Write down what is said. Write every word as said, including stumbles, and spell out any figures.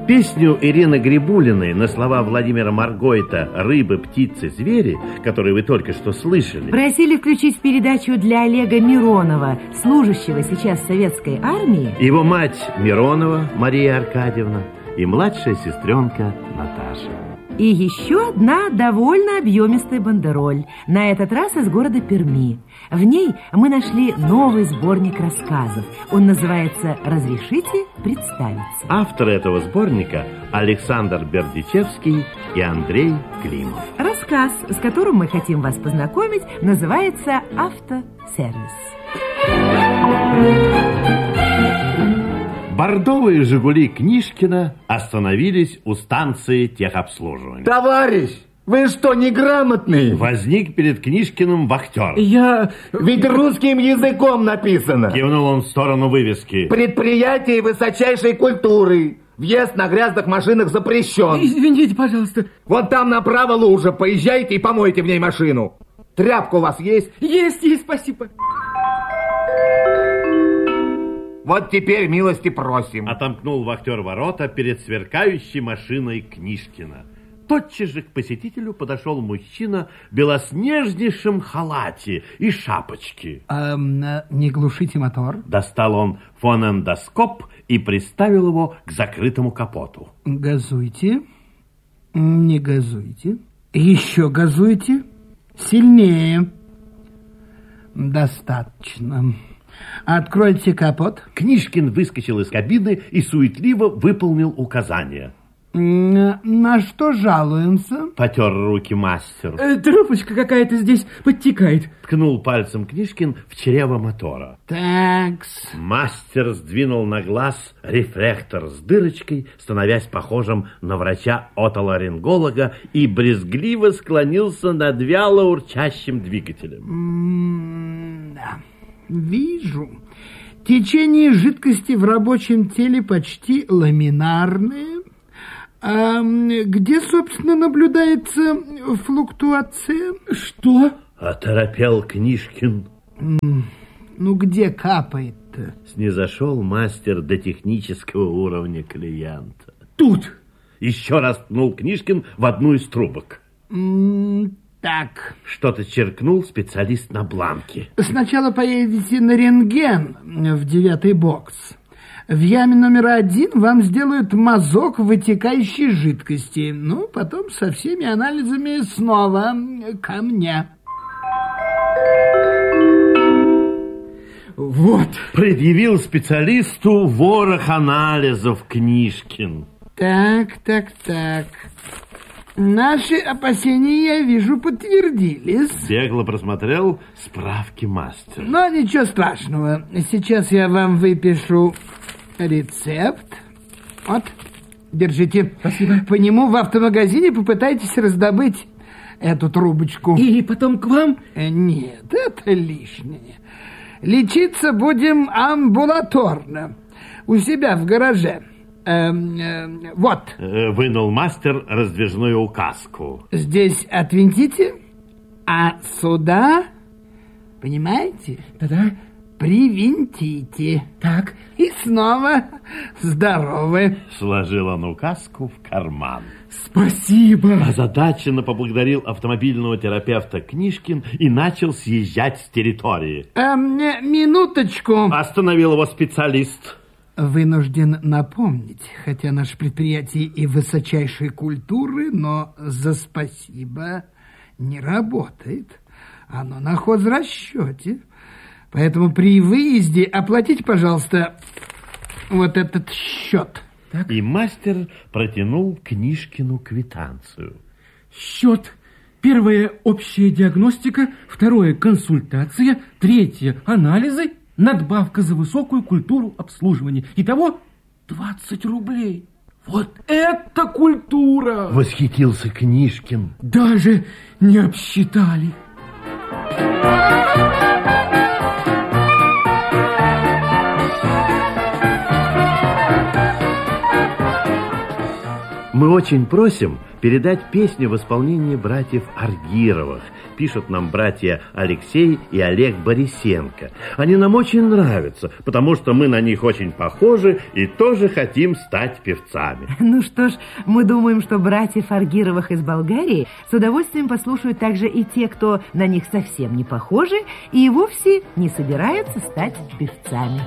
Песню Ирины Грибулиной на слова Владимира Маргойта «Рыбы, птицы, звери», которую вы только что слышали, просили включить в передачу для Олега Миронова, служащего сейчас в советской армии, его мать Миронова Мария Аркадьевна и младшая сестренка Наташа. И еще одна довольно объемистая бандероль, на этот раз из города Перми. В ней мы нашли новый сборник рассказов. Он называется «Разрешите представиться». Авторы этого сборника Александр Бердичевский и Андрей Климов. Рассказ, с которым мы хотим вас познакомить, называется «Автосервис». Бордовые «Жигули» Книжкина остановились у станции техобслуживания. Товарищ, вы что, неграмотный? Возник перед Книжкиным вахтер. Я... Ведь русским языком написано. Кивнул он в сторону вывески. Предприятие высочайшей культуры. Въезд на грязных машинах запрещен. Извините, пожалуйста. Вот там направо лужа. Поезжайте и помойте в ней машину. Тряпка у вас есть? Есть, есть, спасибо. Вот теперь милости просим. Отомкнул вахтер ворота перед сверкающей машиной Книжкина. Тотчас же к посетителю подошел мужчина в белоснежнейшем халате и шапочке. Эм, не глушите мотор. Достал он фонендоскоп и приставил его к закрытому капоту. Газуйте. Не газуйте. Еще газуйте. Сильнее. Достаточно. Откройте капот. Книжкин выскочил из кабины и суетливо выполнил указания. На что жалуемся? Потер руки мастер. Э, трубочка какая-то здесь подтекает. Ткнул пальцем Книжкин в чрево мотора. Такс. Мастер сдвинул на глаз рефлектор с дырочкой, становясь похожим на врача-отоларинголога, и брезгливо склонился над вяло урчащим двигателем. М-да. Вижу. Течение жидкости в рабочем теле почти ламинарное. А где, собственно, наблюдается флуктуация? Что? Оторопел Книжкин. Ну, где капает-то? Снизошел мастер до технического уровня клиента. Тут. Еще раз ткнул Книжкин в одну из трубок. Так. Что-то черкнул специалист на бланке. Сначала поедете на рентген в девятый бокс. В яме номер один вам сделают мазок вытекающей жидкости. Ну, потом со всеми анализами снова ко мне. Вот. Предъявил специалисту ворох анализов Книжкин. Так, так, так. Наши опасения, я вижу, подтвердились. Бегло просмотрел справки мастера. Но ничего страшного. Сейчас я вам выпишу рецепт. Вот, держите. Спасибо. По нему в автомагазине попытайтесь раздобыть эту трубочку. И потом к вам? Нет, это лишнее. Лечиться будем амбулаторно. У себя в гараже. Эм, э, вот. Вынул мастер раздвижную указку. Здесь отвинтите, а сюда, понимаете? Да-да. Привинтите. Так. И снова здоровы. Сложил он указку в карман. Спасибо. Озадаченно поблагодарил автомобильного терапевта Книжкин и начал съезжать с территории. Эм, минуточку. Остановил его специалист. Вынужден напомнить, хотя наше предприятие и высочайшей культуры, но за спасибо не работает. Оно на хозрасчете. Поэтому при выезде оплатите, пожалуйста, вот этот счет. Так. И мастер протянул Книжкину квитанцию. Счет. Первое – общая диагностика. Второе – консультация. Третье – анализы. Надбавка за высокую культуру обслуживания. Итого двадцать рублей. Вот это культура! Восхитился Книжкин. Даже не обсчитали. Мы очень просим передать песню в исполнении братьев Аргировых. пишут нам братья Алексей и Олег Борисенко. Они нам очень нравятся, потому что мы на них очень похожи и тоже хотим стать певцами. Ну что ж, мы думаем, что братьев Аргировых из Болгарии с удовольствием послушают также и те, кто на них совсем не похожи и вовсе не собираются стать певцами.